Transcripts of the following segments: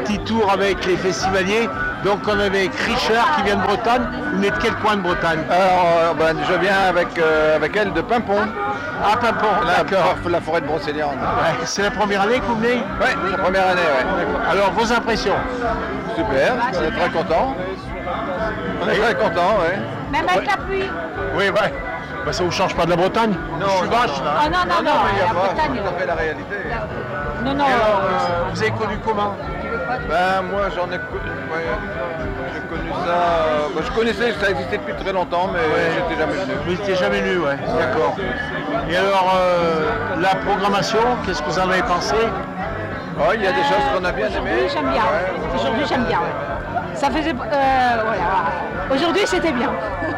petit tour avec les festivaliers. Donc on est avec Richard qui vient de Bretagne. Vous venez de quel coin de Bretagne? Alors, je viens avec elle de Pimpon. Ah, Pimpon, d'accord. La forêt de Brocéliande. Ouais, c'est la première année que vous venez? Oui, la première année, oui. Alors, vos impressions? Super, on est très contents. On est très contents, oui. Même avec la pluie. Oui, ouais. Bah, ça vous change pas de la Bretagne? Non, je suis vache, là. Oh non, non, non, il y a la pas, Bretagne. c'est tout à fait la réalité. Non, non. Et alors, vous avez connu comment? Moi, j'ai connu ça. Je connaissais, ça existait depuis très longtemps, mais j'étais jamais venu. Vous n'étiez jamais venu, ouais. D'accord. Et alors, la programmation, qu'est-ce que vous en avez pensé? Oh, il y a des choses qu'on a bien aimées. Aujourd'hui, j'aime bien. Aujourd'hui, j'aime bien. Ça faisait. Voilà. Aujourd'hui, c'était bien.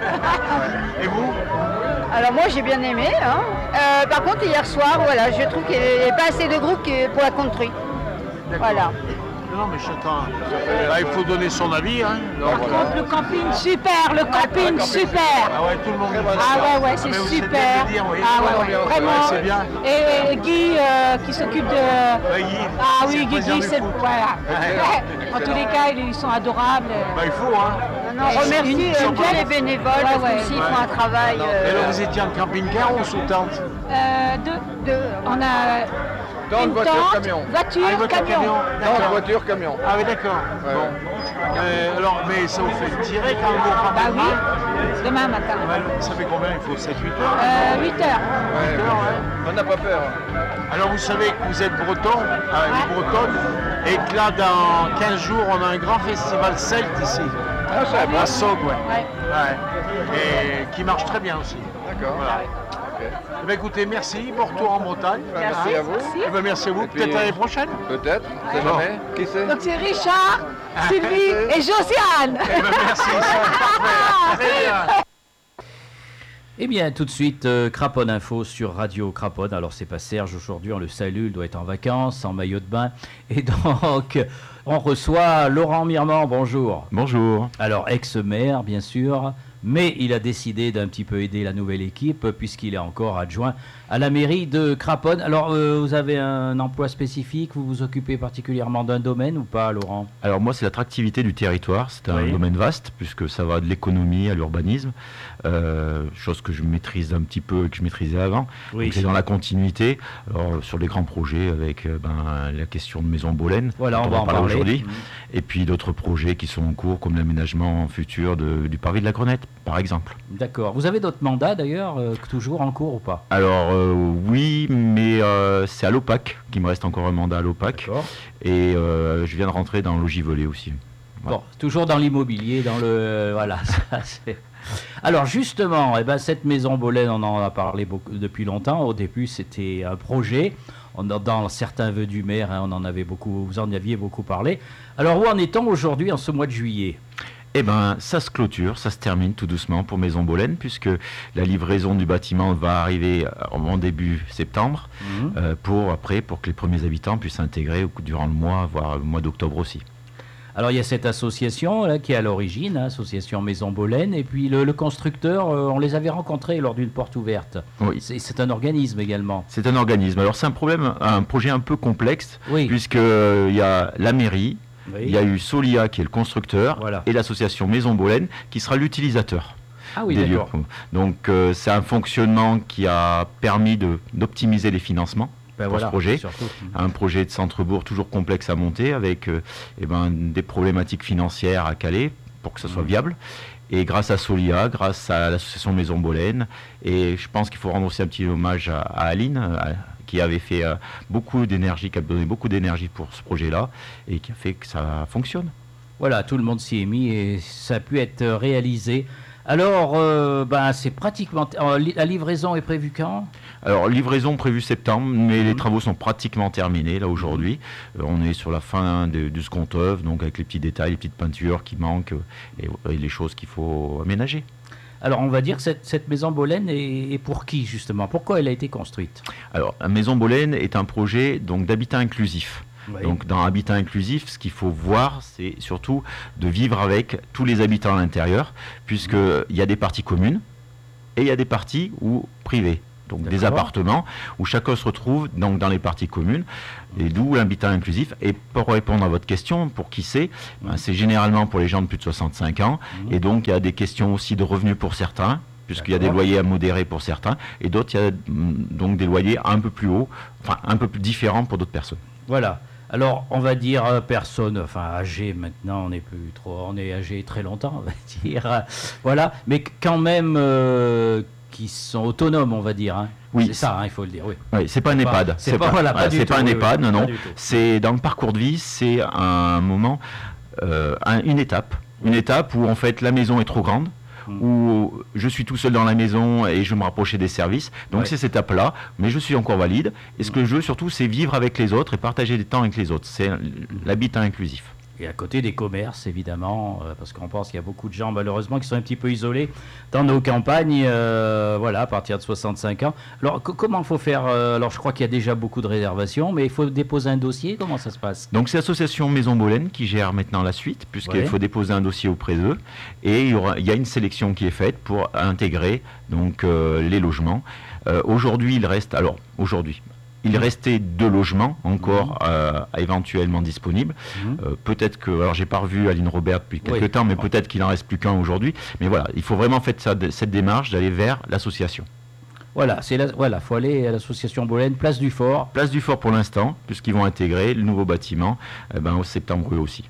Et vous? Alors moi j'ai bien aimé. Par contre hier soir, voilà, je trouve qu'il n'y a pas assez de groupes pour la country. Voilà. Non, mais chacun. Là, il faut donner son avis. Hein. Par contre, le camping, super, le camping, super. Ah ouais, tout le monde. Ah ouais, c'est super. Dire, oui. Ah ouais, vraiment. Ouais, c'est bien. Et Guy qui s'occupe de. Guy. Ah oui, Guy, c'est. Foot. Voilà. En tous les cas, ils sont adorables. Bah, il faut, hein. Non, remercie bien les bénévoles parce qu'ils font un travail. Et alors, vous étiez en camping-car ou sous tente? Deux. On a. Tente, une voiture, tente, camion. Voiture, camion. Tente, voiture, camion. Ah oui, d'accord. Ouais. Bon. Alors, mais ça vous fait tirer quand vous Bah rentrez oui, demain matin. Ça fait combien? Il faut 7-8 heures? 8 heures. Ouais. On n'a pas peur. Alors, vous savez que vous êtes breton, bretonne, et que là, dans 15 jours, on a un grand festival celte ici. Ah, ça va. À Saugue, Ouais. ouais. Et qui marche très bien aussi. D'accord. Voilà. Eh bien, écoutez, merci. Bon retour en Bretagne. Merci à vous. Eh bien, merci à vous. puis, Peut-être l'année prochaine. Peut-être, on sait jamais. Qui sait? Donc c'est Richard, Sylvie et Josiane. Eh bien, merci. C'est parfait. Très bien. Eh bien, tout de suite, Craponne Info sur Radio Craponne. Alors, c'est pas Serge aujourd'hui, on le salue, il doit être en vacances, en maillot de bain. Et donc, on reçoit Laurent Mirmand, bonjour. Bonjour. Alors, ex-maire, bien sûr, mais il a décidé d'un petit peu aider la nouvelle équipe, puisqu'il est encore adjoint à la mairie de Craponne. Alors, vous avez un emploi spécifique, vous vous occupez particulièrement d'un domaine ou pas, Laurent? Alors moi, c'est l'attractivité du territoire. C'est un domaine vaste, puisque ça va de l'économie à l'urbanisme, chose que je maîtrise un petit peu, que je maîtrisais avant. Oui. Donc c'est dans la continuité. Alors, sur des grands projets, avec la question de Maison Bolène, Voilà, on va en parler parler aujourd'hui. Et puis d'autres projets qui sont en cours, comme l'aménagement futur du parvis de la Grenette, par exemple. D'accord. Vous avez d'autres mandats, d'ailleurs, toujours en cours ou pas? Alors oui, mais c'est à l'OPAC, qu'il me reste encore un mandat à l'OPAC. D'accord. Et je viens de rentrer dans Logis-Volet aussi. Voilà. Bon, toujours dans l'immobilier, dans le... voilà, ça, c'est... Alors justement, cette maison Bolène, on en a parlé depuis longtemps. Au début, c'était un projet. Dans certains vœux du maire, on en avait beaucoup, vous en aviez beaucoup parlé. Alors où en est-on aujourd'hui, en ce mois de juillet? Eh bien, ça se clôture, ça se termine tout doucement pour Maison Bolène, puisque la livraison du bâtiment va arriver en début septembre, pour que les premiers habitants puissent s'intégrer durant le mois, voire le mois d'octobre aussi. Alors il y a cette association là, qui est à l'origine, association Maison Bolène, et puis le constructeur, on les avait rencontrés lors d'une porte ouverte. Oui. C'est un organisme également. C'est un organisme. Alors c'est un projet un peu complexe, Oui. puisqu'il y a la mairie, Oui. il y a eu Solia qui est le constructeur, Voilà. et l'association Maison Bolène qui sera l'utilisateur. Ah oui, des lieux. d'accord. Donc c'est un fonctionnement qui a permis d'optimiser les financements. Ben pour voilà, ce projet, surtout. un projet de centre-bourg toujours complexe à monter avec des problématiques financières à caler pour que ça soit viable. Et grâce à Solia, grâce à l'association Maison Bolène, et je pense qu'il faut rendre aussi un petit hommage à Aline, qui avait fait beaucoup d'énergie, qui a donné beaucoup d'énergie pour ce projet-là, et qui a fait que ça fonctionne. Voilà, tout le monde s'y est mis et ça a pu être réalisé. Alors, c'est pratiquement... la livraison est prévue quand? Alors, livraison prévue septembre, mais les travaux sont pratiquement terminés, là, aujourd'hui. On est sur la fin du second œuvre, donc avec les petits détails, les petites peintures qui manquent, et les choses qu'il faut aménager. Alors, on va dire que cette maison Bolène est pour qui, justement? Pourquoi elle a été construite? Alors, la maison Bolène est un projet d'habitat inclusif. Oui. Donc dans Habitat inclusif, ce qu'il faut voir, c'est surtout de vivre avec tous les habitants à l'intérieur, puisqu'il y a des parties communes et il y a des parties privées. donc D'accord. des appartements, où chacun se retrouve donc dans les parties communes, et d'où l'habitat inclusif. Et pour répondre à votre question, pour qui c'est, c'est généralement pour les gens de plus de 65 ans, et donc il y a des questions aussi de revenus pour certains, puisqu'il y a des D'accord. loyers à modérer pour certains, et d'autres, il y a donc des loyers un peu plus hauts, enfin un peu plus différents pour d'autres personnes. Voilà. Alors, on va dire personne, enfin âgé maintenant, on n'est plus trop, on est âgé très longtemps, on va dire. Voilà, mais quand même qui sont autonomes, on va dire. Hein. Oui. C'est ça, hein, il faut le dire. Oui. Oui, c'est pas un EHPAD. C'est pas, voilà, pas du c'est tout, pas un oui, EHPAD, oui, non, pas non. du tout. C'est dans le parcours de vie, c'est un moment, une étape où en fait la maison est trop grande, où je suis tout seul dans la maison et je me rapprochais des services. Donc Ouais. c'est cette étape-là, mais je suis encore valide. Et ce que je veux surtout, c'est vivre avec les autres et partager des temps avec les autres. C'est l'habitat inclusif. Et à côté des commerces, évidemment, parce qu'on pense qu'il y a beaucoup de gens, malheureusement, qui sont un petit peu isolés dans nos campagnes, voilà, à partir de 65 ans. Alors, comment il faut faire alors, je crois qu'il y a déjà beaucoup de réservations, mais il faut déposer un dossier. Comment ça se passe? Donc c'est l'association Maison Bolène qui gère maintenant la suite, puisqu'il Ouais. faut déposer un dossier auprès d'eux. Et il y a une sélection qui est faite pour intégrer donc, les logements. Aujourd'hui, il restait 2 logements encore éventuellement disponibles. Peut-être que, alors j'ai pas revu Aline Robert depuis quelques temps, mais peut-être qu'il en reste plus qu'un aujourd'hui. Mais voilà, il faut vraiment faire cette démarche d'aller vers l'association. Voilà, faut aller à l'association Bolène, place du Fort. Place du Fort pour l'instant, puisqu'ils vont intégrer le nouveau bâtiment au septembre eux aussi.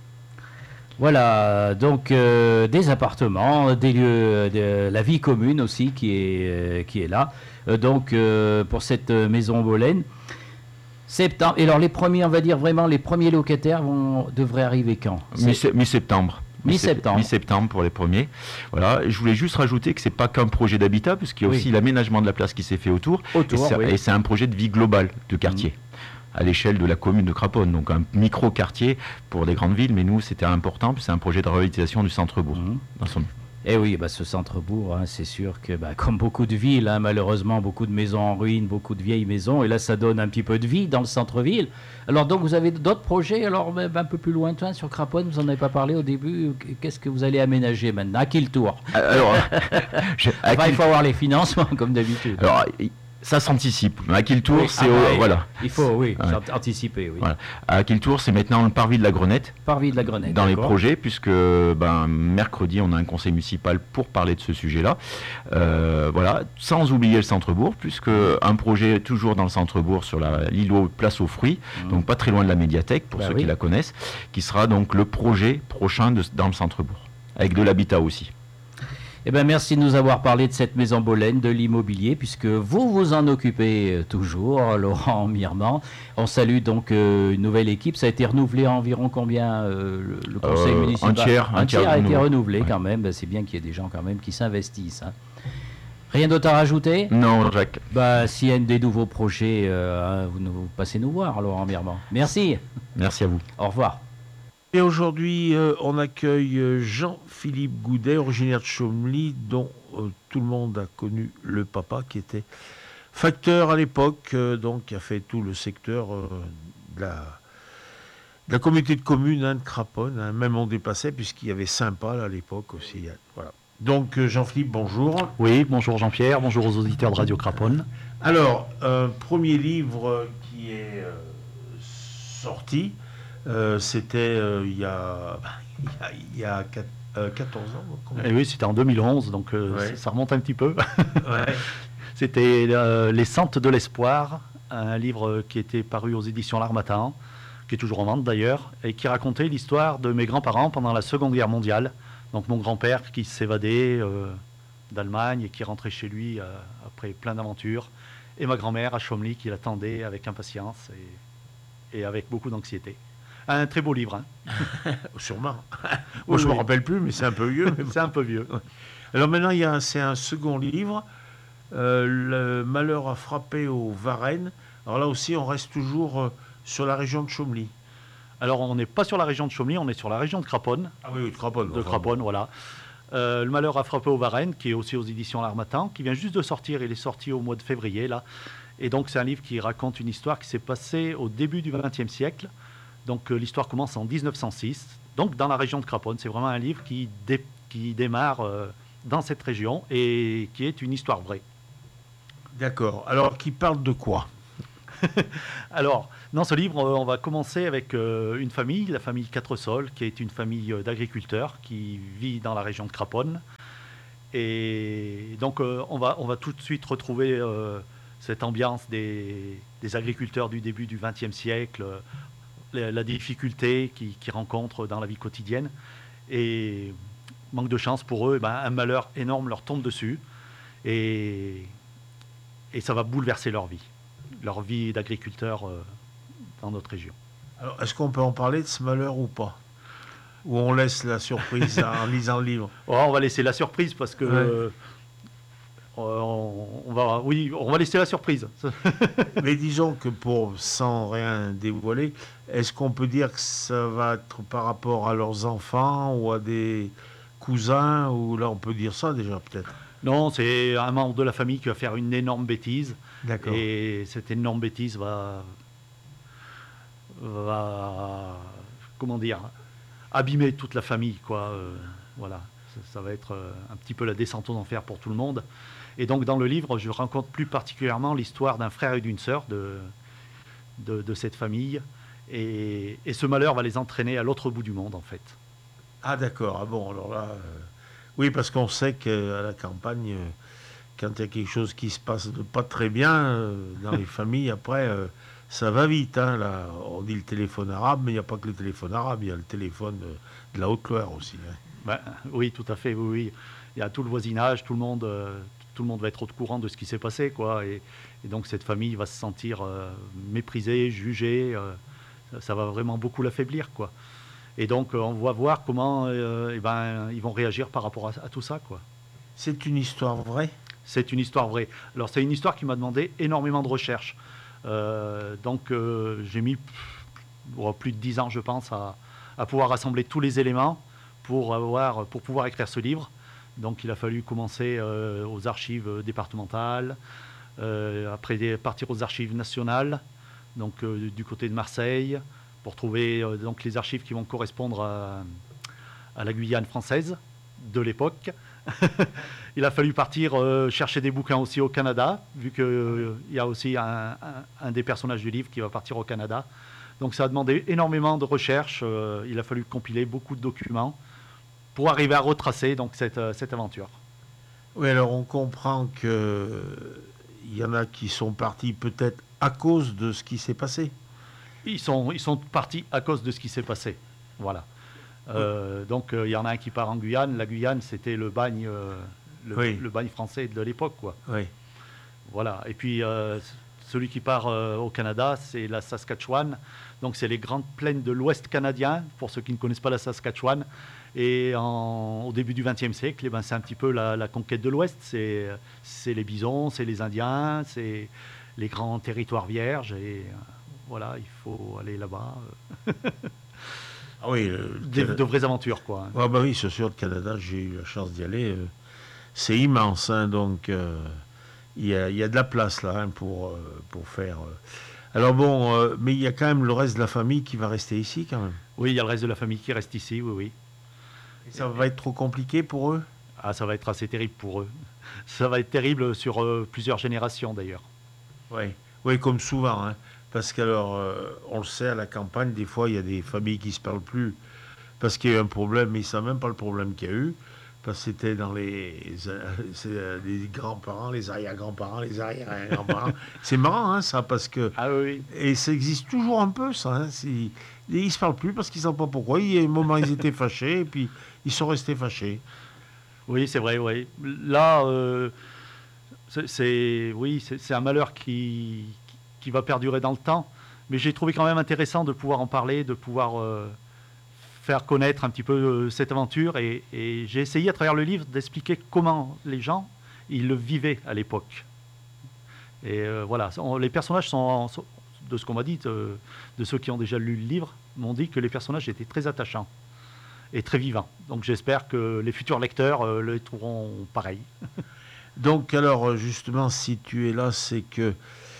Voilà, donc des appartements, des lieux, de la vie commune aussi qui est là. Donc pour cette maison Bolène, septembre. Et alors les premiers, on va dire vraiment les premiers locataires devraient arriver quand? Mi-septembre. Mi-septembre. Mi-septembre pour les premiers. Voilà. Je voulais juste rajouter que c'est pas qu'un projet d'habitat, puisqu'il y a aussi l'aménagement de la place qui s'est fait autour. Et c'est un projet de vie globale de quartier. À l'échelle de la commune de Craponne, donc un micro-quartier pour des grandes villes, mais nous c'était important, puis c'est un projet de réhabilitation du centre-bourg. Et oui, ce centre-bourg, hein, c'est sûr que comme beaucoup de villes, hein, malheureusement, beaucoup de maisons en ruine, beaucoup de vieilles maisons, et là ça donne un petit peu de vie dans le centre-ville. Alors donc vous avez d'autres projets, alors un peu plus lointains sur Craponne, vous n'en avez pas parlé au début, qu'est-ce que vous allez aménager maintenant? À qui le tour? Alors, il faut avoir les financements comme d'habitude. Alors, ça s'anticipe. À qui le tour, c'est voilà. Il faut, anticiper, oui. Voilà. À qui le tour, c'est maintenant le parvis de la Grenette. Parvis de la Grenette. Dans les projets, puisque mercredi, on a un conseil municipal pour parler de ce sujet-là. Voilà, sans oublier le centre-bourg, puisque un projet toujours dans le centre-bourg sur l'île Place aux Fruits, donc pas très loin de la médiathèque, pour ceux qui la connaissent, qui sera donc le projet prochain dans le centre-bourg, avec de l'habitat aussi. Eh bien, merci de nous avoir parlé de cette maison Bolène, de l'immobilier, puisque vous vous en occupez toujours, Laurent Mirmand. On salue donc une nouvelle équipe. Ça a été renouvelé à environ combien le conseil municipal? Un tiers a été renouvelé quand même. C'est bien qu'il y ait des gens quand même qui s'investissent. Hein. Rien d'autre à rajouter? Non, Jacques. S'il y a des nouveaux projets, vous passez nous voir, Laurent Mirmand. Merci. Merci à vous. Au revoir. Et aujourd'hui, on accueille Jean-Philippe Goudet, originaire de Chomely, dont tout le monde a connu le papa, qui était facteur à l'époque, donc qui a fait tout le secteur de la communauté de communes de Craponne. Hein, même on dépassait, puisqu'il y avait Saint-Paul à l'époque aussi. Voilà. Donc Jean-Philippe, bonjour. Oui, bonjour Jean-Pierre, bonjour aux auditeurs de Radio Craponne. Alors, premier livre qui est sorti. C'était il y a 14 ans. Et oui, c'était en 2011, donc ça remonte un petit peu. Ouais. C'était Les Santes de l'Espoir, un livre qui était paru aux éditions L'Harmattan, qui est toujours en vente d'ailleurs, et qui racontait l'histoire de mes grands-parents pendant la Seconde Guerre mondiale. Donc mon grand-père qui s'évadait d'Allemagne et qui rentrait chez lui après plein d'aventures, et ma grand-mère à Chomely qui l'attendait avec impatience et avec beaucoup d'anxiété. Un très beau livre. Hein. Sûrement. Je ne me rappelle plus, mais c'est un peu vieux. C'est un peu vieux. Alors maintenant, c'est un second livre, Le malheur a frappé au Varennes. Alors là aussi, on reste toujours sur la région de Chomely. Alors, on n'est pas sur la région de Chomely, on est sur la région de Craponne. Ah oui, de Craponne. De Craponne, voilà. Le malheur a frappé au Varennes, qui est aussi aux éditions L'Harmattan, qui vient juste de sortir. Il est sorti au mois de février, là. Et donc, c'est un livre qui raconte une histoire qui s'est passée au début du XXe siècle. Donc l'histoire commence en 1906, donc dans la région de Craponne. C'est vraiment un livre qui démarre dans cette région et qui est une histoire vraie. D'accord. Alors, qui parle de quoi? Alors, dans ce livre, on va commencer avec une famille, la famille Quatresols, qui est une famille d'agriculteurs qui vit dans la région de Craponne. Et donc, on va tout de suite retrouver cette ambiance des agriculteurs du début du XXe siècle, la difficulté qu'ils rencontrent dans la vie quotidienne. Et manque de chance pour eux, un malheur énorme leur tombe dessus. Et ça va bouleverser leur vie d'agriculteur dans notre région. Alors, est-ce qu'on peut en parler de ce malheur ou pas? Ou on laisse la surprise en lisant le livre? On va laisser la surprise parce que... on va laisser la surprise. Mais disons que sans rien dévoiler, est-ce qu'on peut dire que ça va être par rapport à leurs enfants ou à des cousins, ou là on peut dire ça déjà peut-être? Non, c'est un membre de la famille qui va faire une énorme bêtise. D'accord. Et cette énorme bêtise va comment dire, abîmer toute la famille, quoi. Voilà, ça va être un petit peu la descente aux enfers pour tout le monde. Et donc dans le livre, je raconte plus particulièrement l'histoire d'un frère et d'une sœur de cette famille. Et ce malheur va les entraîner à l'autre bout du monde, en fait. Ah d'accord, ah bon, alors là... Oui, parce qu'on sait qu'à la campagne, quand il y a quelque chose qui se passe de pas très bien dans les familles, après, ça va vite. Hein, là, on dit le téléphone arabe, mais il n'y a pas que le téléphone arabe, il y a le téléphone de la Haute-Loire aussi. Hein. Oui, tout à fait, oui. Il y a tout le voisinage, tout le monde va être au courant de ce qui s'est passé, quoi. Et donc cette famille va se sentir méprisée, jugée. Ça va vraiment beaucoup l'affaiblir, quoi. Et donc, on va voir comment ils vont réagir par rapport à tout ça, quoi. C'est une histoire vraie? C'est une histoire vraie. Alors, c'est une histoire qui m'a demandé énormément de recherche. Donc, j'ai mis plus de 10 ans, je pense, à pouvoir rassembler tous les éléments pour pouvoir écrire ce livre. Donc, il a fallu commencer aux archives départementales, après partir aux archives nationales, donc du côté de Marseille, pour trouver donc les archives qui vont correspondre à la Guyane française de l'époque. Il a fallu partir chercher des bouquins aussi au Canada, vu qu'il y a aussi un des personnages du livre qui va partir au Canada. Donc ça a demandé énormément de recherche. Il a fallu compiler beaucoup de documents pour arriver à retracer donc, cette aventure. Oui, alors on comprend qu'il y en a qui sont partis peut-être à cause de ce qui s'est passé. Ils sont partis à cause de ce qui s'est passé. Voilà. Donc, il y en a un qui part en Guyane. La Guyane, c'était le bagne, le bagne français de l'époque, quoi. Oui. Voilà. Et puis, celui qui part au Canada, c'est la Saskatchewan. Donc, c'est les grandes plaines de l'Ouest canadien, pour ceux qui ne connaissent pas la Saskatchewan. Et au début du XXe siècle, c'est un petit peu la conquête de l'Ouest. C'est les bisons, c'est les Indiens, c'est les grands territoires vierges. Et voilà, il faut aller là-bas. Ah oui, de vraies aventures, quoi. Ah bah oui, c'est sûr, le Canada, j'ai eu la chance d'y aller. C'est immense, hein, donc il y a de la place là hein, pour faire. Alors bon, mais il y a quand même le reste de la famille qui va rester ici quand même. Oui, il y a le reste de la famille qui reste ici, oui. Et ça va être trop compliqué pour eux? Ah, ça va être assez terrible pour eux. Ça va être terrible sur plusieurs générations d'ailleurs. Oui, comme souvent, hein. Parce qu'alors, on le sait, à la campagne, des fois, il y a des familles qui ne se parlent plus parce qu'il y a eu un problème, mais ils ne savent même pas le problème qu'il y a eu, parce que c'était dans les grands-parents, les arrière-grands-parents, les arrière-grands-parents. C'est marrant, hein, ça, parce que... Ah oui. Et ça existe toujours un peu, ça. Hein, ils ne se parlent plus parce qu'ils ne savent pas pourquoi. Il y a un moment, ils étaient fâchés, et puis ils sont restés fâchés. Oui, c'est vrai, oui. Là, c'est un malheur qui va perdurer dans le temps, mais j'ai trouvé quand même intéressant de pouvoir en parler, de pouvoir faire connaître un petit peu cette aventure, et j'ai essayé à travers le livre d'expliquer comment les gens ils le vivaient à l'époque. Et voilà, les personnages sont, de ce qu'on m'a dit, de ceux qui ont déjà lu le livre, m'ont dit que les personnages étaient très attachants et très vivants. Donc j'espère que les futurs lecteurs le trouveront pareil. Donc alors justement, si tu es là, c'est que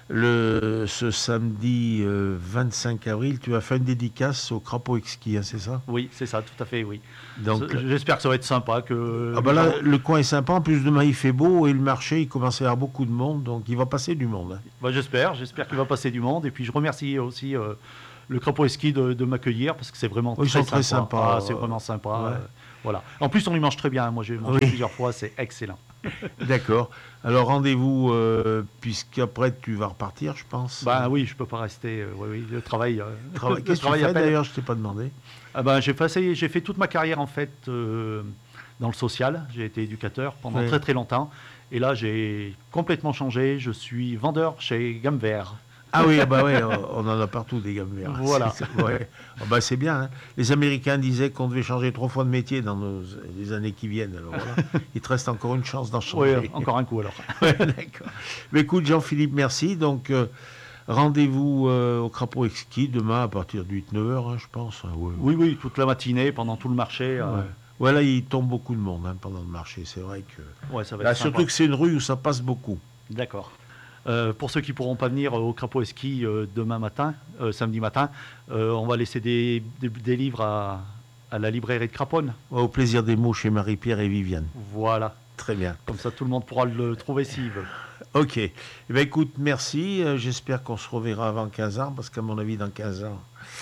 ce samedi 25 avril, tu as fait une dédicace au Crapaud Exquis, hein, c'est ça? Oui, c'est ça, tout à fait, oui. Donc, j'espère que ça va être sympa. Que ah bah là, le coin est sympa, en plus demain il fait beau et le marché il commence à y avoir beaucoup de monde, donc il va passer du monde. Hein. Bah, j'espère qu'il va passer du monde. Et puis je remercie aussi le Crapaud Exquis de m'accueillir parce que c'est vraiment Ils sont très sympas. Ah, c'est vraiment sympa. Ouais. Voilà. En plus, on y mange très bien. Moi, j'ai mangé plusieurs fois, c'est excellent. D'accord. Alors rendez-vous, puisqu'après tu vas repartir, je pense. Bah oui, je peux pas rester. Oui, le travail. Qu'est-ce que tu fais d'ailleurs? Je t'ai pas demandé. Ah ben, j'ai fait toute ma carrière en fait dans le social. J'ai été éducateur pendant très très longtemps. Et là, j'ai complètement changé. Je suis vendeur chez Gamme Vert. Ah oui, bah ouais, on en a partout des gammes verts. Voilà. C'est bien. Hein. Les Américains disaient qu'on devait changer 3 fois de métier dans les années qui viennent. Alors voilà. Il te reste encore une chance d'en changer. Oui, encore un coup alors. Ouais, d'accord. Mais écoute, Jean-Philippe, merci. Donc, rendez-vous au Crapaud Exquis demain à partir de 8-9h, hein, je pense. Hein, ouais. Oui, toute la matinée, pendant tout le marché. Ouais, là, il tombe beaucoup de monde pendant le marché. C'est vrai que. Ouais, ça va là, être surtout sympa. que c'est une rue où ça passe beaucoup. D'accord. Pour ceux qui ne pourront pas venir au Crapaud Exquis demain matin, samedi matin, on va laisser des livres à la librairie de Craponne. Au plaisir des mots chez Marie-Pierre et Viviane. Voilà. Très bien. Comme ça, tout le monde pourra le trouver s'il veut. Ok. Eh bien, écoute, merci. J'espère qu'on se reverra avant 15 ans, parce qu'à mon avis, dans 15 ans,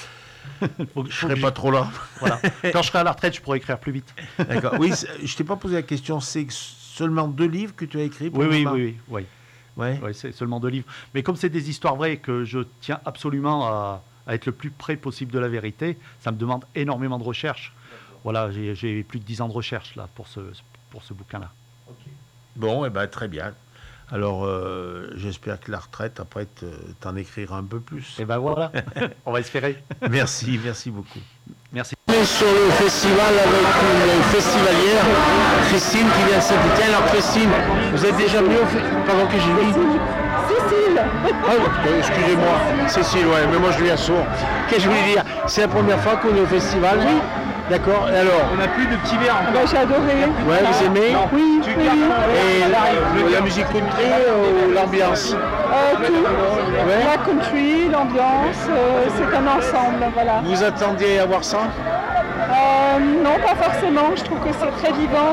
je ne serai pas trop là. Voilà. Quand je serai à la retraite, je pourrai écrire plus vite. D'accord. Oui, je ne t'ai pas posé la question. C'est seulement 2 livres que tu as écrits pour Oui. Ouais. Ouais, c'est seulement 2 livres. Mais comme c'est des histoires vraies et que je tiens absolument à être le plus près possible de la vérité, ça me demande énormément de recherche. Voilà, j'ai plus de 10 ans de recherche là, pour ce bouquin-là. Okay. Bon, très bien. Alors, j'espère que la retraite, après, t'en écriras un peu plus. Et ben voilà, on va espérer. Merci beaucoup. Merci. Sur le festival avec une festivalière, Christine qui vient de Saint-Étienne. Alors Christine, vous êtes déjà venue au festival? Pardon que j'ai dit. Cécile. Excusez-moi, Cécile, ouais, mais moi je viens sourd. Qu'est-ce que je voulais dire? C'est la première fois qu'on est au festival? Oui. D'accord, et alors? On n'a plus de petits verres encore. J'ai adoré. Ouais, vous aimez? Oui. Et la musique country ou l'ambiance? Tout. Ouais. La country, l'ambiance, c'est un ensemble, voilà. Vous attendiez à voir ça? Non, pas forcément. Je trouve que c'est très vivant,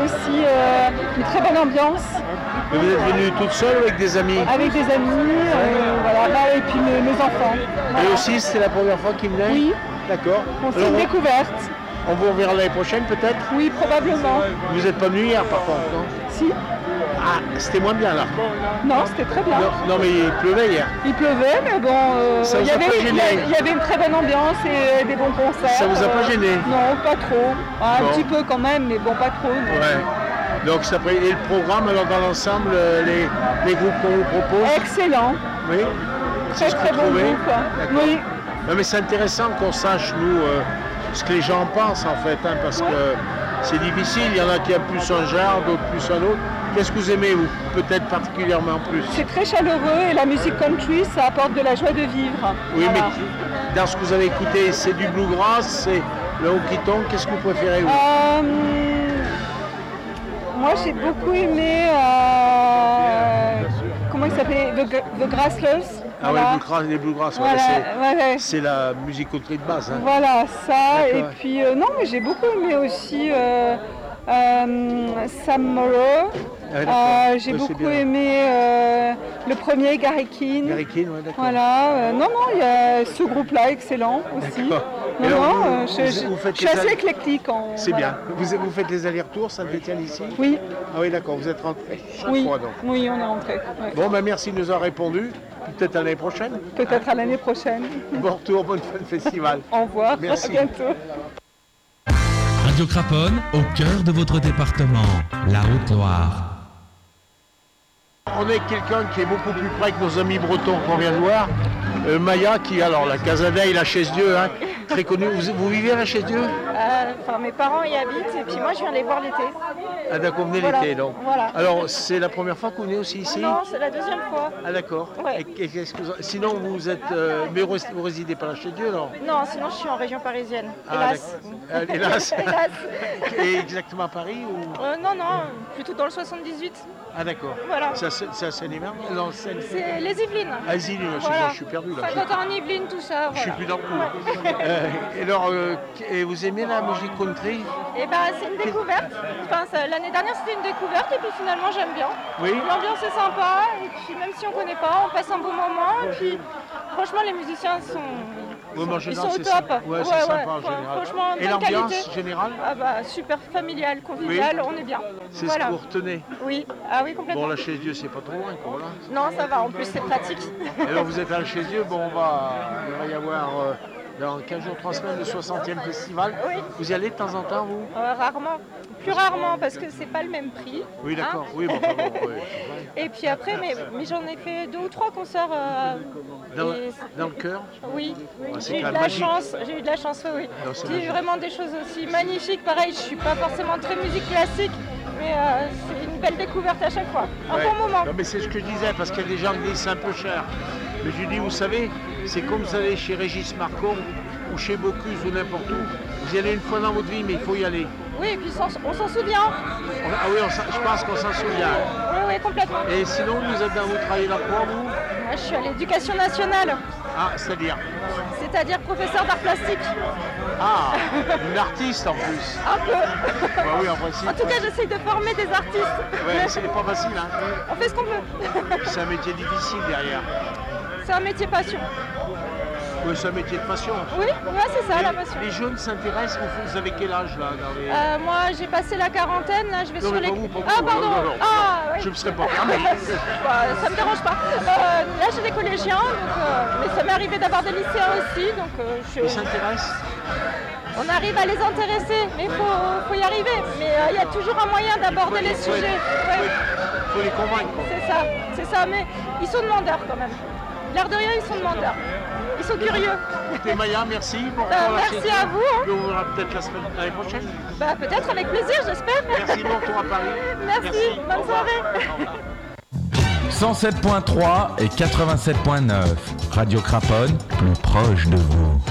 une très bonne ambiance. Et vous êtes venue toute seule ou avec des amis? Avec des amis, voilà, et puis mes enfants. Voilà. Et aussi, c'était la première fois qu'ils venaient? Oui. D'accord. C'est une découverte. On vous reverra l'année prochaine peut-être? Oui, probablement. Vous n'êtes pas venu hier par contre, non? Si. Ah, c'était moins bien là. Non, c'était très bien. Non, mais il pleuvait hier. Il pleuvait, mais bon, ça vous il y avait une très bonne ambiance et des bons concerts. Ça vous a pas gêné? Non, pas trop. Un petit peu quand même, mais bon, pas trop. Non. Ouais. Donc ça et le programme, alors dans l'ensemble, les groupes qu'on vous propose? Excellent. Oui. Très bon groupe. Oui. Non, mais c'est intéressant qu'on sache, nous, ce que les gens pensent, en fait, parce que c'est difficile. Il y en a qui aiment plus un genre, d'autres plus un autre. Qu'est-ce que vous aimez, vous, peut-être particulièrement plus? C'est très chaleureux et la musique country, ça apporte de la joie de vivre. Oui, voilà. Mais dans ce que vous avez écouté, c'est du bluegrass, c'est le honky-tonk. Qu'est-ce que vous préférez, vous? Moi, j'ai beaucoup aimé... comment il s'appelait? The Grasslers. Ah voilà. Ouais, les bluegrass, voilà, c'est la musique country de base. Hein. Voilà, ça. Et puis, non, mais j'ai beaucoup aimé aussi Sam Morrow. J'ai beaucoup aimé le premier, Gary Keane. Gary Keane, ouais, d'accord. Voilà. Non, il y a ce groupe-là, excellent aussi. Je suis assez éclectique. C'est bien. Vous faites les allers-retours, Saint-Étienne ici? Oui. Ah oui, d'accord, vous êtes rentré chaque fois donc. Oui, on est rentré. Ouais. Bon, merci de nous avoir répondu. Peut-être à l'année prochaine. Peut-être à l'année prochaine. Bon retour, bonne fin de festival. Au revoir, merci. À bientôt. Radio Craponne, au cœur de votre département, la Haute-Loire. On est quelqu'un qui est beaucoup plus près que nos amis bretons qu'on vient de voir. Maya, qui, alors la Casadeille, la Chaise-Dieu, hein, très connue. Vous vivez à la Chaise-Dieu? Mes parents y habitent et puis moi je viens les voir l'été. Ah d'accord, vous venez l'été donc. Voilà. Alors c'est la première fois que vous venez aussi ici? Non, c'est la deuxième fois. Ah d'accord. Ouais. Sinon vous êtes... mais vous résidez pas à la Chaise-Dieu, non? Non, sinon je suis en région parisienne. Hélas. Hélas. Hélas. Et exactement à Paris ou... Non, plutôt dans le 78. Ah d'accord. Voilà. C'est à Seine-et-Marne? Non, C'est les Yvelines. Ah, les Yvelines, Voilà. je suis perdu là. Saint-Quentin-en-Yvelines, tout ça. Je suis plus dans le coup. Et alors, et vous aimez la musique country? Et ben c'est une découverte. Enfin, l'année dernière c'était une découverte et puis finalement j'aime bien. Oui. L'ambiance est sympa et puis même si on connaît pas, on passe un bon moment et puis franchement les musiciens sont ils sont au top. Ouais, c'est sympa en général. Franchement, et bonne l'ambiance qualité. générale? Ah bah super familial, convivial, on est bien. C'est ce que vous retenez? Oui, ah oui complètement. Bon, la Chaise Dieu, c'est pas trop loin quoi là. Non, ça va, en plus c'est pratique. Et alors vous êtes à la Chaise Dieu, bon il va y avoir dans 15 jours, 3 semaines le 60e festival. Oui. Vous y allez de temps en temps vous? Rarement, plus rarement parce que c'est pas le même prix. Oui d'accord, hein. oui bon, Et puis après, mais j'en ai fait 2 ou 3 concerts. Dans le cœur? Oui, Ah, c'est j'ai eu quand de même la magique. chance, oui. Non, c'est J'ai eu magique. vraiment des choses aussi magnifiques. Pareil, je suis pas forcément très musique classique, mais c'est une belle découverte à chaque fois. Un Ouais. bon moment. Non mais c'est ce que je disais, parce qu'il y a des gens qui disent c'est un peu cher. Mais je dis, vous savez, c'est comme vous allez chez Régis Marcon ou chez Bocuse ou n'importe où. Vous y allez une fois dans votre vie, mais il faut y aller. Oui, et puis on s'en souvient. Ah oui, je pense qu'on s'en souvient. Oui, complètement. Et sinon, vous travaillez dans quoi, vous? Moi, je suis à l'éducation nationale, Ah, c'est-à-dire professeur d'art plastique. Ah, une artiste en plus. Un peu. Bah oui, en principe. En tout cas, j'essaye de former des artistes. Ouais, c'est pas facile, hein. On fait ce qu'on peut. C'est un métier difficile derrière. C'est un métier passion. Oui, c'est un métier de passion. Oui, ouais, c'est ça, la passion. Les jeunes s'intéressent, vous avez quel âge là dans les... Moi, j'ai passé la quarantaine, là, je vais Non, sur mais les... pas vous, pas Ah, vous. pardon. Non, non. Ah, ouais. Je me serais pas permis. Ça me dérange pas. Là, j'ai des collégiens, donc, mais ça m'est arrivé d'avoir des lycéens aussi, donc je... Ils s'intéressent? On arrive à les intéresser, mais il faut y arriver. Mais il y a toujours un moyen d'aborder les sujets. Ouais. Il faut les convaincre. Quoi. C'est ça, mais ils sont demandeurs quand même. L'air de rien, ils sont demandeurs. Ils sont curieux. Écoutez Maya, merci. Bon retour à la merci Chaise à vous. Hein. Et on verra peut-être l'année prochaine. Bah, peut-être avec plaisir, j'espère. Merci, bon retour à Paris. Merci. Bonne soirée. 107.3 et 87.9. Radio Craponne, plus proche de vous.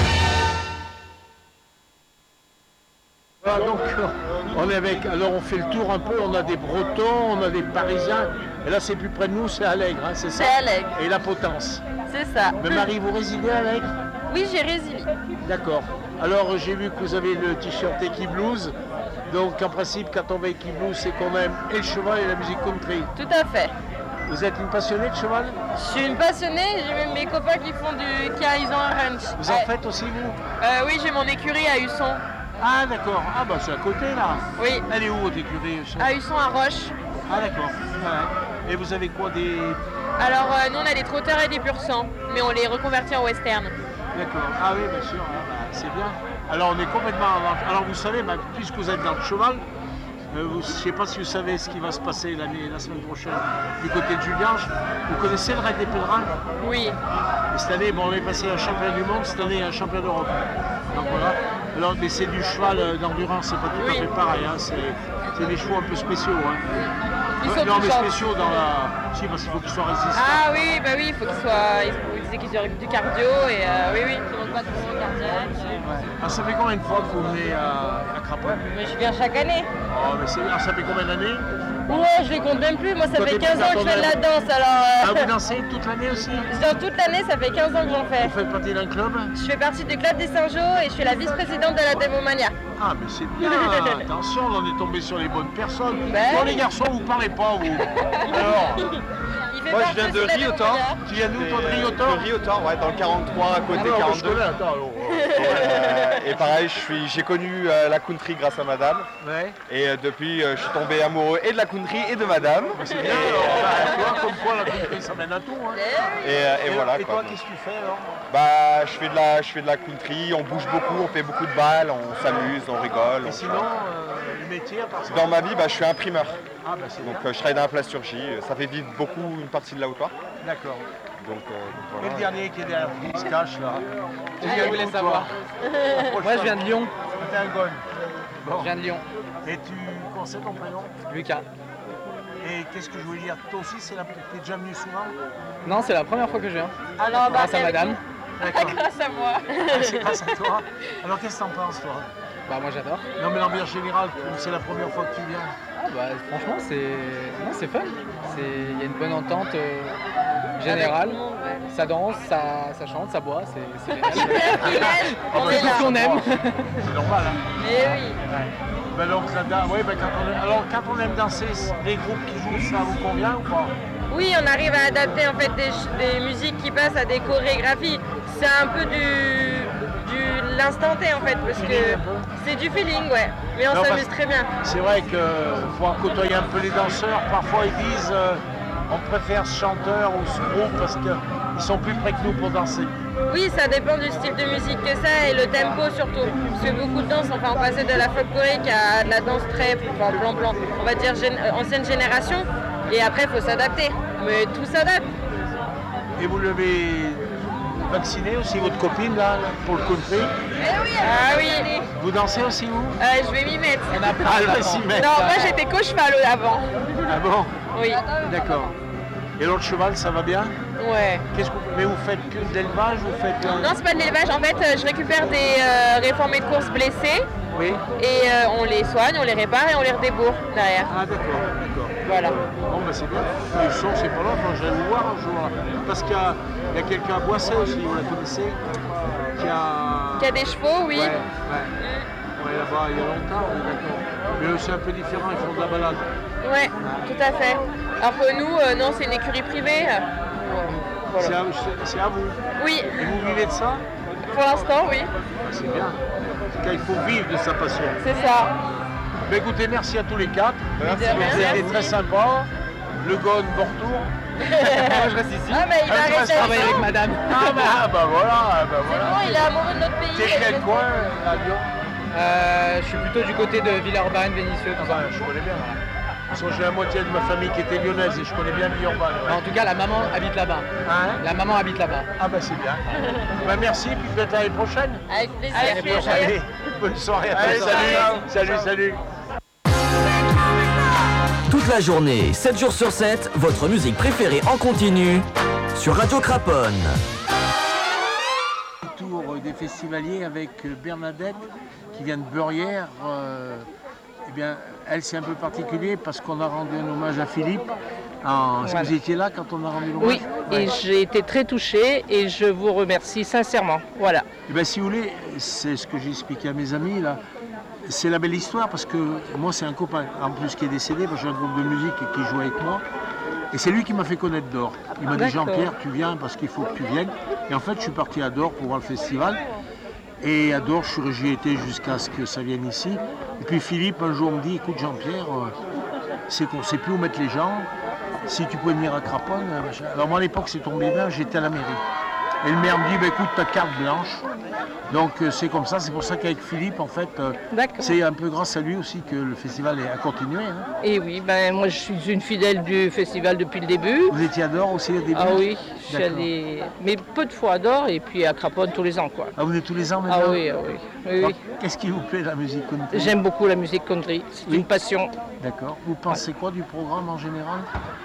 Voilà, donc on est avec, alors on fait le tour un peu, on a des Bretons, on a des Parisiens, et là c'est plus près de nous, c'est Allègre, hein, c'est ça? C'est Allègre. Et la Potence. C'est ça. Mais Marie, vous résidez à Allègre? Oui, j'ai résilié. D'accord. Alors j'ai vu que vous avez le t-shirt Equiblues, donc en principe quand on va Equiblues c'est qu'on aime et le cheval et la musique country. Tout à fait. Vous êtes une passionnée de cheval? Je suis une passionnée, j'ai même mes copains qui ils ont un ranch. Vous en faites aussi vous? Oui, j'ai mon écurie à Husson. Ah d'accord, ah bah c'est à côté là. Oui. Elle est où votre écurie? À Husson, à Roche. Ah d'accord. Ouais. Et vous avez quoi des... Alors nous on a des trotteurs et des pur sang, mais on les reconvertit en western. D'accord, ah oui bien sûr, ah, bah, c'est bien. Alors on est complètement... Alors vous savez, bah, puisque vous êtes dans le cheval, je ne sais pas si vous savez ce qui va se passer la semaine prochaine du côté de Juliange. Vous connaissez le Raid des Pèlerins? Oui. Et cette année, bon, on est passé un champion du monde, cette année un champion d'Europe. Donc voilà. Alors, mais c'est du cheval d'endurance, c'est pas tout à fait pareil. Hein. C'est des chevaux un peu spéciaux. Hein. Ils sont non, mais touchants. spéciaux dans la... Si, parce qu'il faut qu'ils soient résistants. Ah oui, bah oui, il faut qu'ils soient... Ils disaient qu'ils auraient du cardio et oui, ils ne demandent pas de mouvement cardiaque. Alors, ça fait combien de fois que vous venez à Craponne? Mais je viens chaque année. Oh, mais alors, ça fait combien d'années? Ouais, je les compte même plus. Moi, ça Toi, fait t'es 15 ans que je fais de la danse, alors... Ah, vous dansez toute l'année aussi? Dans toute l'année, ça fait 15 ans que j'en fais. Vous faites partie d'un club? Je fais partie du club des Saint-Jean et je suis la vice-présidente de la Démomania. Ah, mais c'est bien. Attention, on est tombé sur les bonnes personnes. Ben Bon, oui. les garçons, vous parlez pas, vous. Alors, Moi je viens de Riotor. tu viens d'où, toi, de Riotor? De Riotor, ouais, dans le 43 à côté Ah, non, 42. je connais, attends, alors. Et pareil, j'ai connu la country grâce à madame. Ouais. Et depuis, je suis tombé amoureux et de la country et de madame. C'est bien, alors. Tu vois, comme quoi la country, ça mène à tout. Hein. Et voilà. Et quoi. toi, qu'est-ce que tu fais, alors? Bah, je fais de la country, on bouge beaucoup, on fait beaucoup de balles, on s'amuse, on rigole. Et sinon, le métier, à part ça? Dans ma vie, bah, je suis imprimeur. Ah, bah c'est Donc bien. je travaille dans la plasturgie, ça fait vivre beaucoup une partie de la Haute-Loire. D'accord. Donc Et voilà. le dernier qui est derrière vous, qui se cache, là? Je voulais savoir. Moi, je viens de Lyon. T'es un gonne. Bon. Je viens de Lyon. Et tu connais ton prénom? Lucas. Et qu'est-ce que je voulais dire? Toi aussi, t'es déjà venu souvent? Non, c'est la première fois que je viens. Alors, Grâce à madame. D'accord. Grâce à moi. Ah, c'est grâce à toi. Alors, qu'est-ce que t'en penses, toi? Bah moi j'adore. Non mais l'ambiance générale, c'est la première fois que tu viens. Ah bah franchement c'est fun. Il y a une bonne entente générale. Ça danse, ça chante, ça boit, c'est génial. On est là. Tout ce qu'on aime. C'est normal. Hein. Eh oui. Bah donc, quand on aime danser, les groupes qui jouent, ça vous convient ou pas? Oui, on arrive à adapter en fait des musiques qui passent à des chorégraphies. C'est un peu de l'instant T en fait, parce que c'est du feeling, ouais. Mais on s'amuse très bien. C'est vrai que pour côtoyer un peu les danseurs, parfois ils disent on préfère ce chanteur ou ce groupe parce qu'ils sont plus près que nous pour danser. Oui, ça dépend du style de musique que ça et le tempo surtout. Parce que beaucoup de danse, enfin on passait de la folklorique à de la danse très blanc, on va dire ancienne génération. Et après il faut s'adapter. Mais tout s'adapte. Et vous l'avez vacciné aussi, votre copine là, pour le country? Eh oui, ah oui. Vous dansez aussi vous? Je vais m'y mettre. Elle va s'y mettre. Non, moi j'étais co-cheval avant. Ah bon? Oui. D'accord. Et l'autre cheval, ça va bien? Ouais. Mais vous faites que de l'élevage? Non, c'est pas de l'élevage. En fait, je récupère des réformés de course blessés. Oui. Et on les soigne, on les répare et on les redébourre derrière. Ah d'accord, d'accord. Voilà. Bon ben c'est bien. Le son c'est pas là, je vais vous voir un jour là. Parce qu'il y a quelqu'un à Boisset aussi, vous la connaissez? Qui a des chevaux, oui. Ouais, ouais là-bas il y a longtemps, on est d'accord. Mais eux c'est un peu différent, ils font de la balade. Ouais, tout à fait. Alors que nous, non, c'est une écurie privée. Voilà. C'est à vous? Oui. Et vous vivez de ça? Pour l'instant, oui. C'est bien. Il faut vivre de sa passion. C'est ça. Ben écoutez, merci à tous les quatre. Merci. Vous avez été très sympa. Le Gone, bon retour. Moi je reste ici. Ah mais il va rester travailler avec madame. Ah bah voilà. C'est bon, il est amoureux de notre pays. T'es quel coin à Lyon? Je suis plutôt du côté de Villeurbanne, Vénissieux, tout ça. Je connais bien. Parce que j'ai la moitié de ma famille qui était lyonnaise et je connais bien Villeurbanne. Ouais. En tout cas, la maman habite là-bas. Hein? La maman habite là-bas. Ah bah c'est bien. Bah merci, puis peut-être l'année prochaine. Avec plaisir. Allez, bonne soirée à tous. Salut. Toute la journée, 7 jours sur 7, votre musique préférée en continu sur Radio Craponne. Tour des festivaliers avec Bernadette qui vient de Beurières. Eh bien, elle c'est un peu particulier parce qu'on a rendu un hommage à Philippe. Est-ce que vous étiez là quand on a rendu l'hommage? Oui, et j'ai été très touchée et je vous remercie sincèrement. Voilà. Eh bien, si vous voulez, c'est ce que j'ai expliqué à mes amis là. C'est la belle histoire parce que moi c'est un copain en plus qui est décédé, parce que j'ai un groupe de musique qui joue avec moi. Et c'est lui qui m'a fait connaître Dor. Il m'a dit Jean-Pierre, tu viens parce qu'il faut que tu viennes. Et en fait je suis parti à Dor pour voir le festival. Et à Dor, j'y étais jusqu'à ce que ça vienne ici. Et puis Philippe un jour me dit, écoute Jean-Pierre, c'est qu'on ne sait plus où mettre les gens. Si tu pouvais venir à Craponne. Alors moi à l'époque c'est tombé bien, j'étais à la mairie. Et le maire me dit, bah, écoute, ta carte blanche. Donc c'est comme ça, c'est pour ça qu'avec Philippe, en fait, c'est un peu grâce à lui aussi que le festival a continué. Hein. Et oui, ben, moi je suis une fidèle du festival depuis le début. Vous étiez à Dor aussi au début? Ah oui, je suis allée, mais peu de fois à Dor et puis à Craponne tous les ans. Quoi. Ah vous venez tous les ans maintenant? Ah oui, oui. Qu'est-ce qui vous plaît la musique country? J'aime beaucoup la musique country, c'est une passion. D'accord. Vous pensez quoi du programme en général?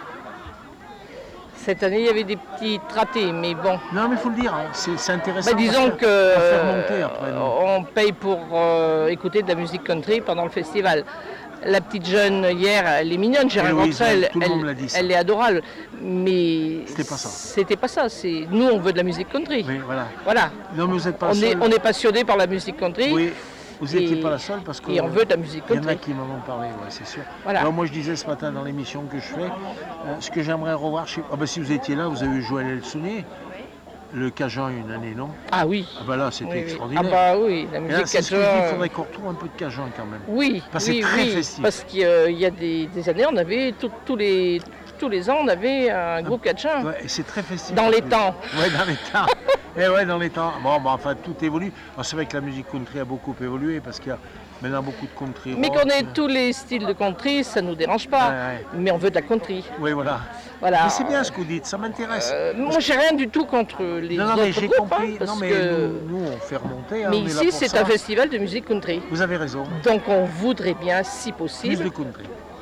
Cette année, il y avait des petits ratés, mais bon. Non, mais il faut le dire, hein. C'est intéressant. Bah, disons que faire monter après, on paye pour écouter de la musique country pendant le festival. La petite jeune hier, elle est mignonne, j'ai rencontré elle, elle est adorable, mais c'était pas ça. C'était pas ça. Nous, on veut de la musique country. Oui, voilà. Non, mais vous êtes pas on est passionné par la musique country. Oui. Vous n'étiez pas la seule parce que. Et on veut de la musique country. Il y en a qui m'en ont parlé, ouais, c'est sûr. Voilà. Alors, moi, je disais ce matin dans l'émission que je fais, ce que j'aimerais revoir chez. Ah, ben, si vous étiez là, vous avez eu Joël Elsounier, le Cajun, une année, non? Ah oui. Ah, ben là, c'était extraordinaire. Ah, bah oui, la musique Cajun. Il faudrait qu'on retrouve un peu de Cajun quand même. Oui. Parce que c'est très festif. Parce qu'il y a des années, on avait tous les ans, on avait un groupe Cajun. Ouais, et c'est très festif. Dans les temps. Oui, dans les temps. Et ouais, dans les temps. Bon, enfin, tout évolue. C'est vrai que la musique country a beaucoup évolué parce qu'il y a maintenant beaucoup de country. Mais qu'on ait tous les styles de country, ça ne nous dérange pas. Ouais. Mais on veut de la country. Oui, voilà. Mais c'est bien ce que vous dites, ça m'intéresse. Moi, j'ai rien du tout contre les autres mais j'ai groupes. compris. Parce non, mais que... nous, on fait remonter. Mais ici, c'est un festival de musique country. Vous avez raison. Donc, on voudrait bien, si possible, plus de country.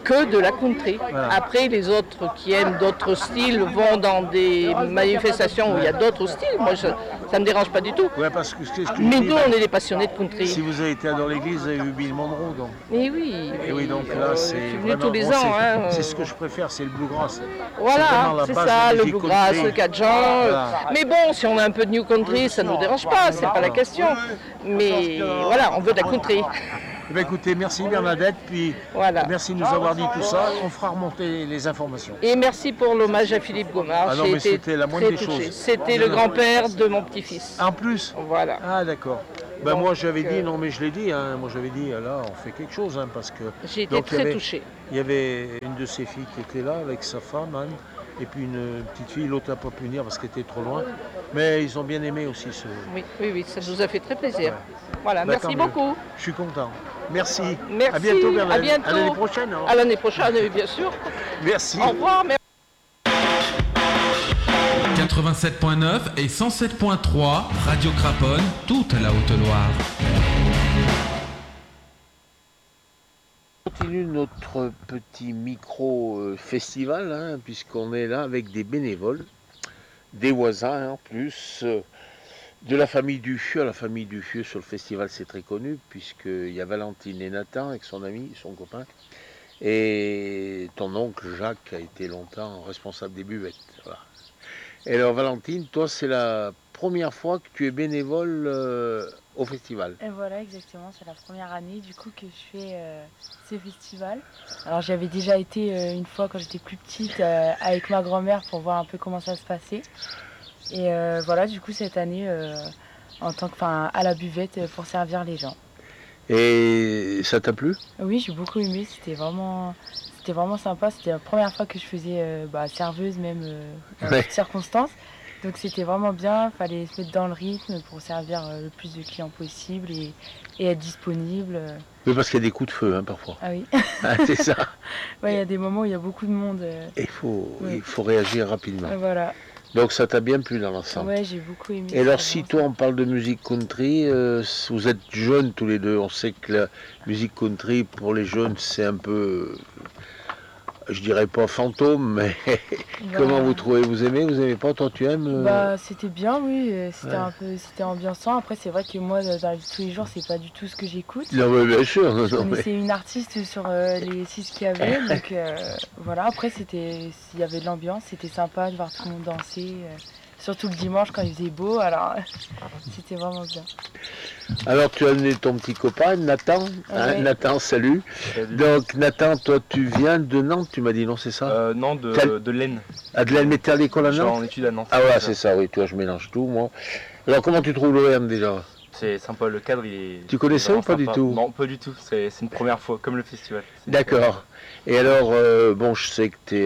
que de la country. Voilà. Après, les autres qui aiment d'autres styles vont dans des manifestations où il y a d'autres styles. Moi, ça ne me dérange pas du tout. Ouais, parce que, Mais nous, on est des passionnés de country. Si vous avez été dans l'église, vous avez vu Bill Monroe, donc. Et oui. Et oui, donc là, c'est venu tous les ans. C'est ce que je préfère, c'est le bluegrass. Voilà, c'est ça, le bluegrass, le cajun. Voilà. Mais bon, si on a un peu de new country, ça ne nous dérange pas, c'est pas la question. Mais voilà, on veut de la country. Eh bien, écoutez, merci Bernadette, puis voilà. Merci de nous avoir dit tout ça. On fera remonter les informations. Et merci pour l'hommage à Philippe Gomard. Ah non, mais c'était la moindre des choses. C'était le grand-père de mon petit-fils. En plus. Voilà. Ah d'accord. Ben moi j'avais dit, non mais je l'ai dit, hein, moi j'avais dit là on fait quelque chose hein, parce que... J'ai été très touchée. Il y avait une de ses filles qui était là avec sa femme, Anne, et puis une petite fille, l'autre n'a pas pu venir parce qu'elle était trop loin. Mais ils ont bien aimé aussi ce... Oui, ça nous a fait très plaisir. Ouais. Voilà, bah, merci beaucoup. Je suis content. Merci. Merci. À bientôt Bernadette. À bientôt. À l'année prochaine. Hein. À l'année prochaine, bien sûr. Merci. Au revoir. Merci. 87.9 et 107.3 Radio Craponne, toute la Haute-Loire. On continue notre petit micro-festival, hein, puisqu'on est là avec des bénévoles, des voisins en plus, de la famille Duffieux. La famille Duffieux sur le festival c'est très connu, puisqu'il y a Valentine et Nathan avec son ami, son copain, et ton oncle Jacques a été longtemps responsable des buvettes. Voilà. Et alors Valentine, toi c'est la première fois que tu es bénévole au festival. Et voilà, exactement, c'est la première année du coup que je fais ce festival. Alors j'avais déjà été une fois quand j'étais plus petite avec ma grand-mère pour voir un peu comment ça se passait. Et voilà, du coup cette année en tant que, à la buvette pour servir les gens. Et ça t'a plu? Oui, j'ai beaucoup aimé, c'était vraiment sympa. C'était la première fois que je faisais serveuse même dans toutes circonstances. Donc c'était vraiment bien, il fallait se mettre dans le rythme pour servir le plus de clients possible et être disponible. Oui, parce qu'il y a des coups de feu hein, parfois. Ah oui. Ah, c'est ça. Ouais, il y a des moments où il y a beaucoup de monde. Il faut réagir rapidement. Voilà. Donc ça t'a bien plu dans l'ensemble. Ouais, j'ai beaucoup aimé. Et alors si toi on parle de musique country, vous êtes jeunes tous les deux, on sait que la musique country pour les jeunes c'est un peu, je dirais pas fantôme, mais comment vous trouvez? Vous aimez pas? Toi tu aimes C'était bien, oui, c'était ambiançant. Après c'est vrai que moi dans la vie de tous les jours c'est pas du tout ce que j'écoute. Non mais bien sûr. Mais c'est une artiste sur les 6 qu'il y avait, donc voilà. Après il y avait de l'ambiance, c'était sympa de voir tout le monde danser. Surtout le dimanche quand il faisait beau, alors c'était vraiment bien. Alors tu as amené ton petit copain, Nathan. Hein, Nathan, salut. Donc Nathan, toi tu viens de Nantes, tu m'as dit non, c'est ça? Non, de l'Aisne. Ah, de l'Aisne, mais t'es à l'école à Nantes? Je suis en études à Nantes. Ah ouais, c'est ça, oui, toi je mélange tout, moi. Alors comment tu trouves l'OM déjà? C'est sympa, le cadre il est... Tu connaissais ou pas du tout? Non, pas du tout, c'est une première fois, comme le festival. D'accord. Et alors, bon, je sais que tu es...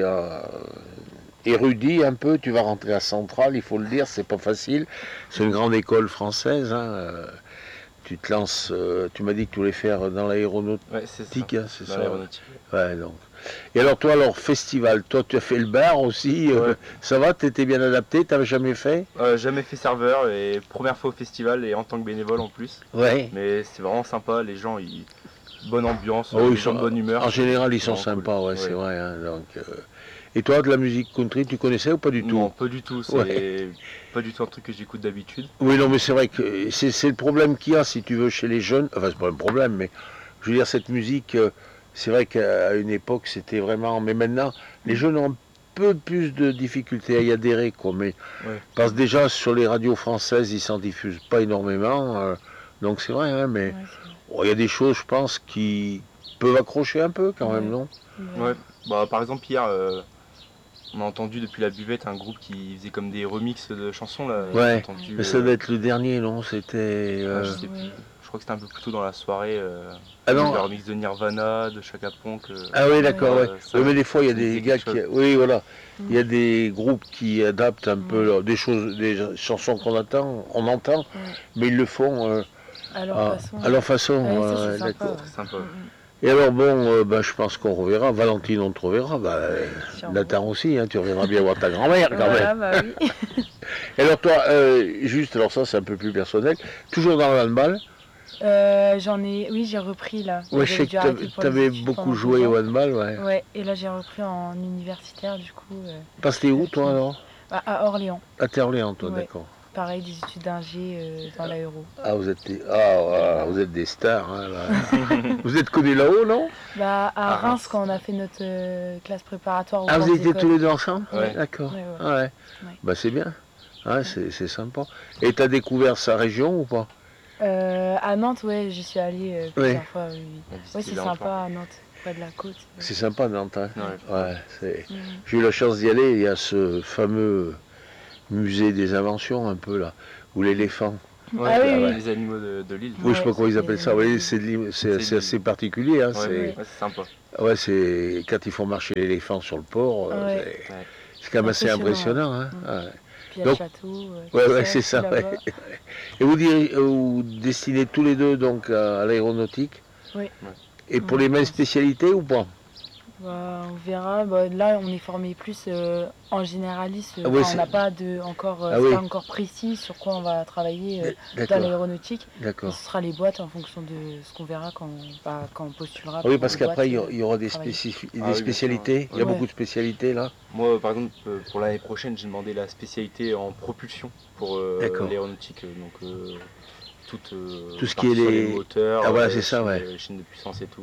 érudit un peu, tu vas rentrer à Centrale, il faut le dire, c'est pas facile. C'est une grande école française. Hein. Tu te lances, tu m'as dit que tu voulais faire dans l'aéronautique. Ouais, c'est ça. Hein, c'est ça. L'aéronautique. Ouais, donc. Et alors toi, festival, toi tu as fait le bar aussi. Ouais. Ça va, tu étais bien adapté, tu n'avais jamais fait? Jamais fait serveur et première fois au festival et en tant que bénévole en plus. Ouais. Mais c'est vraiment sympa, les gens, bonne ambiance, les gens de bonne humeur. En général, ils sont sympas, cool. C'est vrai. Hein, donc, Et toi, de la musique country, tu connaissais ou pas du tout? Non, pas du tout. C'est pas du tout un truc que j'écoute d'habitude. Oui, non, mais c'est vrai que c'est le problème qu'il y a, si tu veux, chez les jeunes. Enfin, c'est pas un problème, mais je veux dire, cette musique, c'est vrai qu'à une époque, c'était vraiment... Mais maintenant, les jeunes ont un peu plus de difficultés à y adhérer, quoi. Mais parce que déjà, sur les radios françaises, ils s'en diffusent pas énormément. Donc c'est vrai, hein, mais il y a des choses, je pense, qui peuvent accrocher un peu, quand même, non? Ouais. Bah, par exemple, hier... on a entendu depuis la buvette un groupe qui faisait comme des remixes de chansons là. Ouais, mais ça doit être le dernier, non? C'était. Je sais plus. Je crois que c'était un peu plus tôt dans la soirée. non. Le remix de Nirvana, de Chaka Ponk. Ah oui, d'accord, ouais. Mais des fois, il y a des gars qui. Oui, voilà. Il y a des groupes qui adaptent un peu des chansons qu'on entend, mais ils le font à leur façon. Ouais, d'accord. C'est sympa. Et alors bon, je pense qu'on reverra. Valentine, on te reverra. Nathan aussi, hein, tu reviendras bien voir ta grand-mère quand même. Bah oui. Et alors toi, juste, alors ça c'est un peu plus personnel, toujours dans le handball? J'ai repris là. Ouais, je sais que tu avais beaucoup joué au handball, ouais. Ouais, et là j'ai repris en universitaire du coup. T'es où toi alors? À Orléans. T'es à Orléans toi, ouais. D'accord. Pareil, des études d'ingé dans l'aéro. Vous êtes des stars. Hein, là. Vous êtes connus là-haut, non? À Reims, quand on a fait notre classe préparatoire. Vous étiez tous les deux ensemble? Ouais. D'accord. Ouais. C'est bien. C'est sympa. Et t'as découvert sa région ou pas? À Nantes, ouais, j'y suis allée plusieurs fois. Oui. Ouais, c'est sympa à Nantes, près de la côte. C'est sympa Nantes. Hein. J'ai eu la chance d'y aller. Il y a ce fameux musée des inventions, un peu là, où l'éléphant. Les animaux de l'île. Oui, je sais pas comment ils appellent ça. Oui, c'est assez particulier. Hein. C'est sympa. Ouais, c'est quand ils font marcher l'éléphant sur le port. C'est quand même assez impressionnant. Hein. Puis il y a le château. C'est ça. Et vous destinez tous les deux donc à l'aéronautique? Oui. Et pour les mêmes spécialités ou pas? On verra. Là, on est formé plus en généraliste. On n'a pas encore précis sur quoi on va travailler dans l'aéronautique. D'accord. Ce sera les boîtes en fonction de ce qu'on verra quand on postulera. Oui, parce qu'après, il y aura des spécialités. Il y a beaucoup de spécialités là. Moi, par exemple, pour l'année prochaine, j'ai demandé la spécialité en propulsion pour l'aéronautique. Donc, tout ce qui est les moteurs, c'est ça, les chaînes de puissance et tout.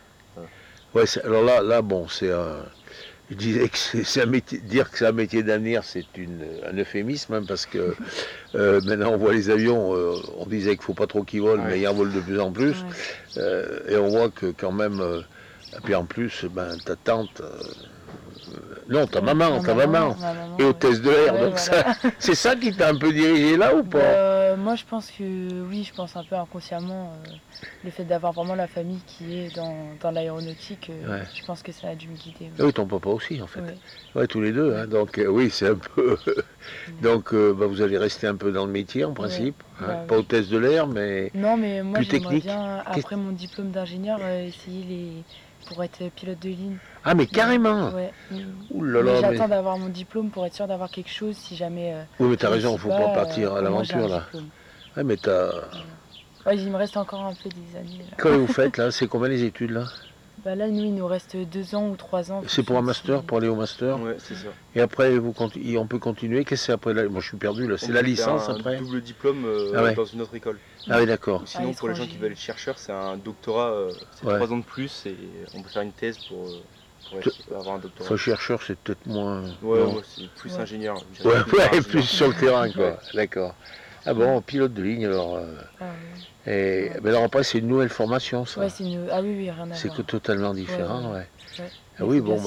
Alors là, bon, je disais que c'est un métier, dire que c'est un métier d'avenir, c'est un euphémisme, hein, parce que maintenant on voit les avions, on disait qu'il ne faut pas trop qu'ils volent, mais ils en volent de plus en plus, et on voit que quand même, et puis en plus, ta tante, non, ta maman, et hôtesse de l'air, donc voilà. C'est ça qui t'a un peu dirigé là ou pas? Moi je pense que oui, je pense un peu inconsciemment, le fait d'avoir vraiment la famille qui est dans l'aéronautique, je pense que ça a dû me guider. Oui, ton papa aussi en fait. Ouais, tous les deux, hein, donc oui, c'est un peu... donc vous allez rester un peu dans le métier en principe, pas hôtesse de l'air, mais non, mais moi plus technique. Bien, après mon diplôme d'ingénieur, essayer pour être pilote de ligne. Ah mais carrément. Ouh là là, j'attends d'avoir mon diplôme pour être sûr d'avoir quelque chose si jamais... oui mais t'as raison, il ne faut pas partir à l'aventure là. Ouais mais il me reste encore un peu des années. Là. Quand vous faites là, c'est combien les études là? Là il nous reste 2 ans ou 3 ans. C'est pour un master, pour aller au master? Ouais, c'est ça. Et après on peut continuer, qu'est-ce que c'est après là? Moi je suis perdu là, c'est la licence après? Un double diplôme dans une autre école. Ah oui d'accord. Sinon pour les gens qui veulent être chercheurs, c'est un doctorat, c'est 3 ans de plus et on peut faire une thèse pour avoir un doctorat. Chercheur c'est peut-être moins... Ouais, c'est plus ingénieur. Plus sur le terrain quoi, d'accord. Ah bon, pilote de ligne alors... mais alors après c'est une nouvelle formation ça? Ouais, rien à voir. C'est totalement différent, Ah oui, bon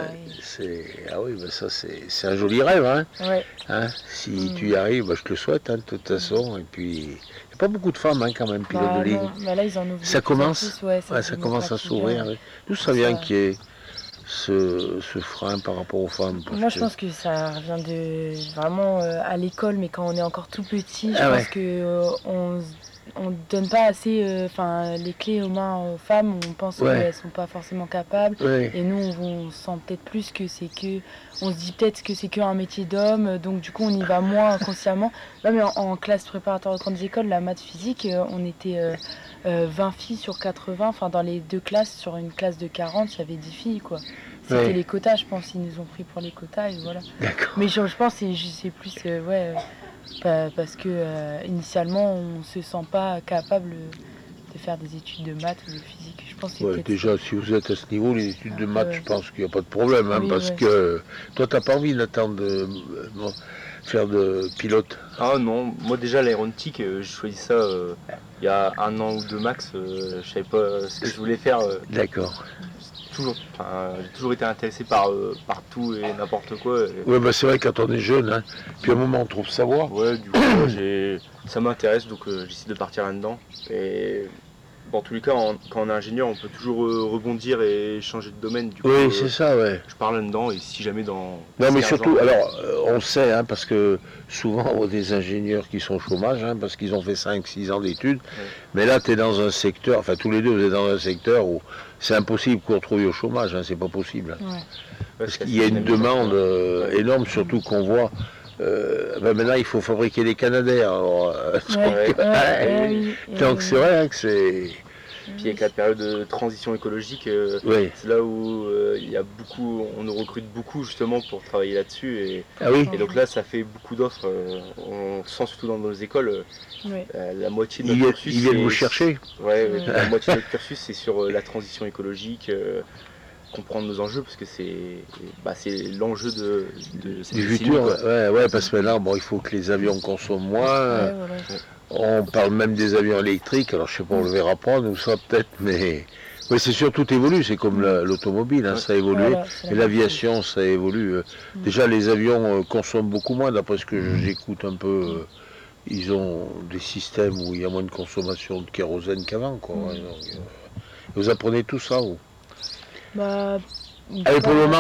ça c'est un joli rêve, hein. Si tu y arrives, je te le souhaite, hein, de toute façon. Et puis, il n'y a pas beaucoup de femmes quand même, pilotes de ligne. Mais là, ils en ouvrent ça commence, ça commence à s'ouvrir. D'où ça vient qu'il y ait ce frein par rapport aux femmes? Moi, je pense que ça vient vraiment à l'école, mais quand on est encore tout petit, je pense que on ne donne pas assez les clés aux mains aux femmes, on pense qu'elles ne sont pas forcément capables, et nous on sent peut-être plus que on se dit peut-être que c'est qu'un métier d'homme, donc du coup on y va moins inconsciemment. Là, mais en classe préparatoire de grandes écoles, la maths physique, on était 20 filles sur 80, dans les 2 classes, sur une classe de 40, il y avait 10 filles quoi. C'était les quotas, je pense, ils nous ont pris pour les quotas et voilà. Mais je pense que c'est plus parce que initialement on se sent pas capable de faire des études de maths ou de physique. Je pense que déjà si vous êtes à ce niveau, les études de maths, je pense qu'il n'y a pas de problème, parce que toi t'as pas envie d'attendre de faire de pilote? Ah non, moi déjà l'aéronautique, j'ai choisi ça il y a 1 an ou 2 max, je savais pas ce que je voulais faire. D'accord. J'ai toujours été intéressé par tout et n'importe quoi. C'est vrai quand on est jeune, puis à un moment on trouve sa voie. Ouais, du coup ça m'intéresse, donc j'essaie de partir là-dedans. Et dans tous les cas, quand on est ingénieur, on peut toujours rebondir et changer de domaine. Du coup, c'est ça, je pars là-dedans et si jamais dans... Non mais surtout, on le sait, parce que souvent on a des ingénieurs qui sont au chômage, parce qu'ils ont fait 5-6 ans d'études, mais là tu es dans un secteur, tous les deux vous êtes dans un secteur où c'est impossible qu'on retrouve au chômage, c'est pas possible. Parce qu'il y a une demande énorme, surtout qu'on voit maintenant il faut fabriquer des Canadair. Donc c'est vrai que c'est... Puis avec la période de transition écologique, c'est là où il y a beaucoup, on nous recrute beaucoup justement pour travailler là-dessus. Et donc là, ça fait beaucoup d'offres. On sent surtout dans nos écoles, la moitié de notre cursus. Ils viennent vous chercher. La moitié de notre cursus, c'est sur la transition écologique, comprendre nos enjeux, parce que c'est l'enjeu du futur. Parce que là, il faut que les avions consomment moins. On parle même des avions électriques, alors je sais pas, on le verra pas, nous ça peut-être, mais c'est sûr, tout évolue, c'est comme l'automobile, ça a évolué, et l'aviation, ça évolue. Déjà, les avions consomment beaucoup moins, d'après ce que j'écoute un peu, ils ont des systèmes où il y a moins de consommation de kérosène qu'avant, quoi. Donc, vous apprenez tout ça, vous? Allez, pour le moment,